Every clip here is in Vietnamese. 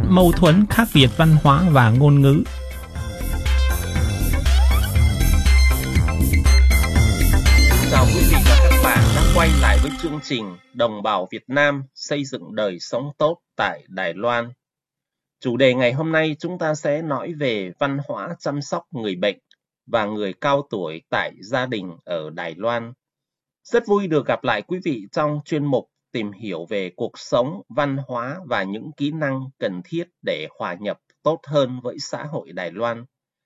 mâu thuẫn khác biệt văn hóa và ngôn ngữ. Chào quý vị và các bạn đã quay lại với chương trình Đồng bào Việt Nam xây dựng đời sống tốt tại Đài Loan. Chủ đề ngày hôm nay chúng ta sẽ nói về văn hóa chăm sóc người bệnh và người cao tuổi tại gia đình ở Đài Loan. Rất vui được gặp lại quý vị trong chuyên mục tìm hiểu về cuộc sống, văn hóa và những kỹ năng cần thiết để hòa nhập tốt hơn với xã hội Đài Loan.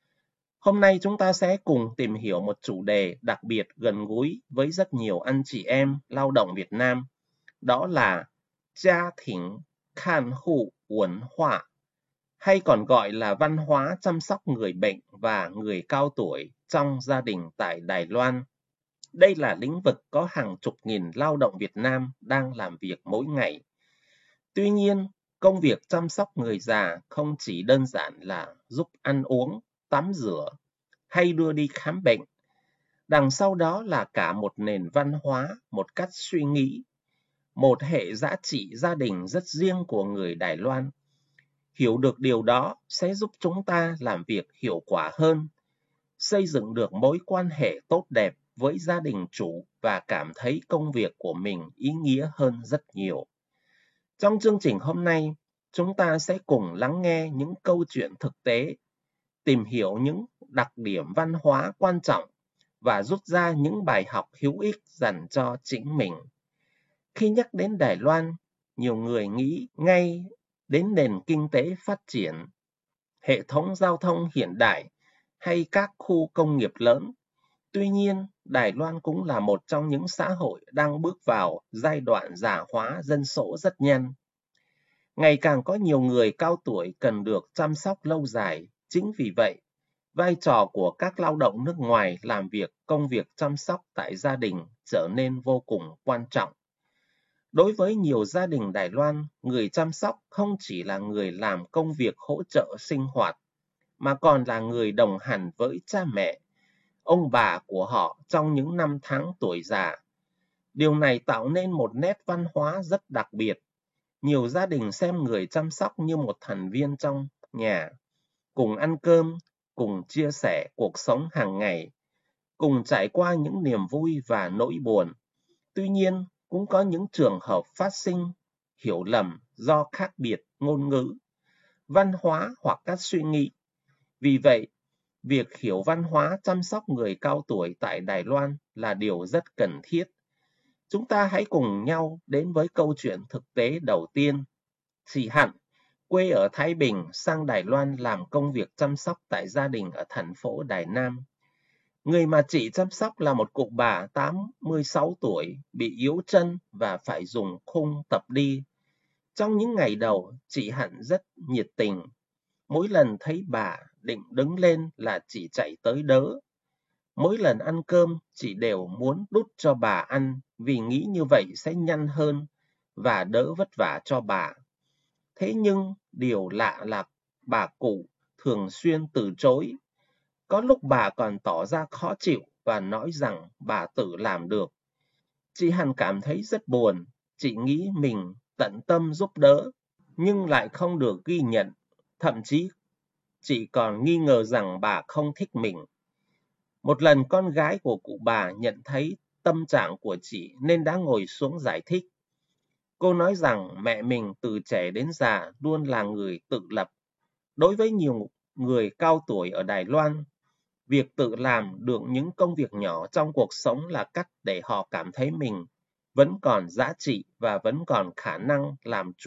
Hôm nay chúng ta sẽ cùng tìm hiểu một chủ đề đặc biệt gần gũi với rất nhiều anh chị em lao động Việt Nam, đó là gia庭kan hộ文化, hay còn gọi là văn hóa chăm sóc người bệnh và người cao tuổi trong gia đình tại Đài Loan. Đây là lĩnh vực có hàng chục nghìn lao động Việt Nam đang làm việc mỗi ngày. Tuy nhiên, công việc chăm sóc người già không chỉ đơn giản là giúp ăn uống, tắm rửa hay đưa đi khám bệnh. Đằng sau đó là cả một nền văn hóa, một cách suy nghĩ, một hệ giá trị gia đình rất riêng của người Đài Loan. Hiểu được điều đó sẽ giúp chúng ta làm việc hiệu quả hơn, xây dựng được mối quan hệ tốt đẹp với gia đình chủ và cảm thấy công việc của mình ý nghĩa hơn rất nhiều. Trong chương trình hôm nay, chúng ta sẽ cùng lắng nghe những câu chuyện thực tế, tìm hiểu những đặc điểm văn hóa quan trọng và rút ra những bài học hữu ích dành cho chính mình. Khi nhắc đến Đài Loan, nhiều người nghĩ ngay đến nền kinh tế phát triển, hệ thống giao thông hiện đại hay các khu công nghiệp lớn. Tuy nhiên, Đài Loan cũng là một trong những xã hội đang bước vào giai đoạn già hóa dân số rất nhanh. Ngày càng có nhiều người cao tuổi cần được chăm sóc lâu dài. Chính vì vậy, vai trò của các lao động nước ngoài làm công việc chăm sóc tại gia đình trở nên vô cùng quan trọng. Đối với nhiều gia đình Đài Loan, người chăm sóc không chỉ là người làm công việc hỗ trợ sinh hoạt, mà còn là người đồng hành với cha mẹ, ông bà của họ trong những năm tháng tuổi già. Điều này tạo nên một nét văn hóa rất đặc biệt. Nhiều gia đình xem người chăm sóc như một thành viên trong nhà, cùng ăn cơm, cùng chia sẻ cuộc sống hàng ngày, cùng trải qua những niềm vui và nỗi buồn. Tuy nhiên, cũng có những trường hợp phát sinh hiểu lầm do khác biệt ngôn ngữ, văn hóa hoặc các suy nghĩ. Vì vậy, việc hiểu văn hóa chăm sóc người cao tuổi tại Đài Loan là điều rất cần thiết. Chúng ta hãy cùng nhau đến với câu chuyện thực tế đầu tiên. Chị Hạnh, quê ở Thái Bình, sang Đài Loan làm công việc chăm sóc tại gia đình ở thành phố Đài Nam. Người mà chị chăm sóc là một cụ bà 86 tuổi, bị yếu chân và phải dùng khung tập đi. Trong những ngày đầu, chị Hạnh rất nhiệt tình. Mỗi lần thấy bà định đứng lên là chị chạy tới đỡ. Mỗi lần ăn cơm, chị đều muốn đút cho bà ăn vì nghĩ như vậy sẽ nhanh hơn và đỡ vất vả cho bà. Thế nhưng, điều lạ là bà cụ thường xuyên từ chối. Có lúc bà còn tỏ ra khó chịu và nói rằng bà tự làm được. Chị Hằng cảm thấy rất buồn. Chị nghĩ mình tận tâm giúp đỡ, nhưng lại không được ghi nhận. Thậm chí, chị còn nghi ngờ rằng bà không thích mình. Một lần con gái của cụ bà nhận thấy tâm trạng của chị nên đã ngồi xuống giải thích. Cô nói rằng mẹ mình từ trẻ đến già luôn là người tự lập. Đối với nhiều người cao tuổi ở Đài Loan, việc tự làm được những công việc nhỏ trong cuộc sống là cách để họ cảm thấy mình vẫn còn giá trị và vẫn còn khả năng làm chủ.